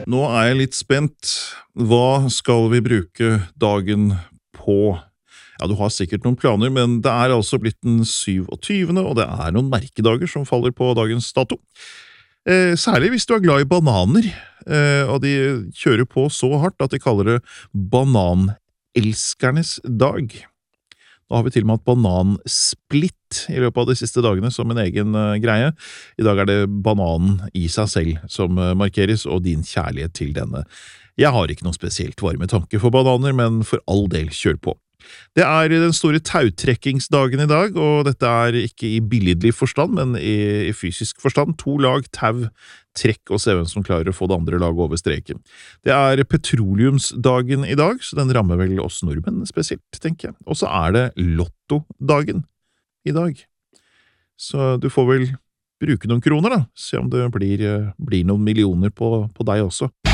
Nå er jeg litt spent. Hva skal vi bruke dagen på? Ja, du har sikkert noen planer, men det er altså blitt den 27., og det er noen merkedager som faller på dagens dato. Særlig hvis du er glad i bananer, og de kjører på så hardt at de kaller det bananelskernes dag. Da har vi til og med hatt banansplitt i løpet av de siste dagene som en egen greie. I dag er det bananen i seg selv som markeres, og din kjærlighet til denne. Jeg har ikke noe spesielt varme tanker for bananer, men for all del kjør på. Det er den store tautrekkingsdagen i dag, og dette er ikke i billedlig forstand, men i fysisk forstand. 2 lag tau, trekk og se hvem som klarer å få det andre laget over streken. Det er petroleumsdagen i dag, så den rammer vel oss nordmenn spesielt, tenker jeg. Og så er det lottodagen i dag. Så du får vel bruke noen kroner da, se om det blir noen millioner på deg også.